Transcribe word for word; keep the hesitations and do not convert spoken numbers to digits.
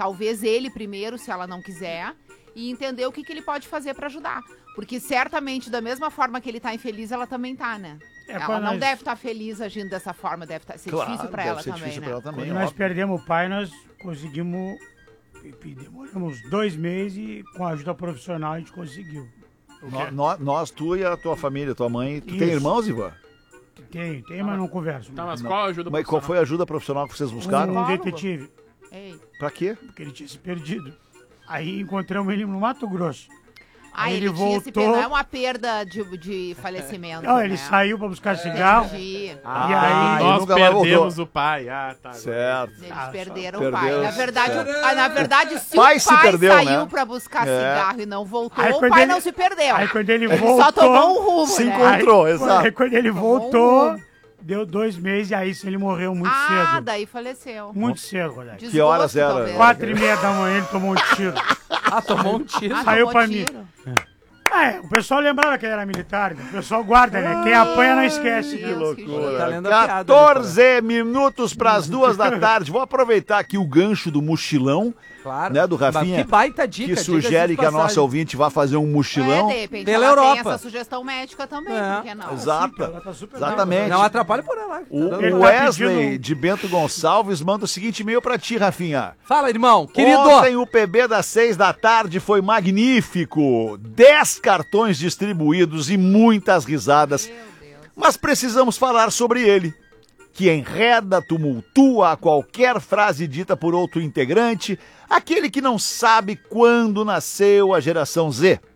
talvez ele primeiro, se ela não quiser, e entender o que, que ele pode fazer pra ajudar. Porque certamente, da mesma forma que ele tá infeliz, ela também tá, né? É, ela quando não nós- deve estar feliz agindo dessa forma, deve tá, ser Claro, difícil pra deve ela ser também, difícil né? pra ela também, Quando nós óbvio. perdemos o pai, nós conseguimos. e- e Demoramos dois meses e com a ajuda profissional a gente conseguiu. No- no- Nós, tu e a tua família, tua mãe. Tu tem Isso. irmãos, Ivan? Tem, tem, mas não converso. Tá, mas Não. qual ajuda Mas qual foi a ajuda profissional que vocês buscaram? Um detetive, Ei. Pra quê? porque ele tinha se perdido. Aí encontramos ele no Mato Grosso. Ah, Aí ele, ele tinha esse voltou- Não é uma perda de, de falecimento, Não, ele né? saiu pra buscar cigarro. Entendi. Ah, E aí- nós nunca mais perdemos voltou. o pai. Ah, tá. agora. Certo. Eles Ah, perderam só o pai. perdeu. Na verdade, Certo. o- ah, na verdade, se Pai o se pai perdeu, saiu né? pra buscar É. cigarro e não voltou, Aí o quando pai ele- não se perdeu. Aí quando ele Ele voltou. só tomou um rumo, se né? encontrou. Aí, exato. aí quando ele Tomou um voltou, rumo. deu dois meses e aí sim ele morreu muito Ah, cedo. daí faleceu. Muito cedo, Rodaica. Desgosto, Que horas era? talvez. Quatro e meia da manhã ele tomou um tiro. Ah, tomou um tiro. Ah, Saiu tomou pra tiro. mim. É, o pessoal lembrava que ele era militar, né? O pessoal guarda, né? Quem apanha não esquece. Deus, né? que loucura. Tá lendo a piada, quatorze minutos para as duas da tarde. Vou aproveitar aqui o gancho do mochilão, Claro. né, do Mas Rafinha, que baita dica. que diga-se sugere de que a nossa passagem. ouvinte vá fazer um mochilão. É, de repente Pela ela Europa. tem essa sugestão médica também, É. por que não? Exato. Ela tá super Exatamente. Não atrapalha por ela. O Tá dando- Ele o tá Wesley pedindo- de Bento Gonçalves manda o seguinte e-mail pra ti, Rafinha. Fala, irmão. Querido. Ontem o P B das seis da tarde foi magnífico. Dez cartões distribuídos e muitas risadas. Meu Deus. Mas precisamos falar sobre ele, que enreda, tumultua a qualquer frase dita por outro integrante, aquele que não sabe quando nasceu a geração Z.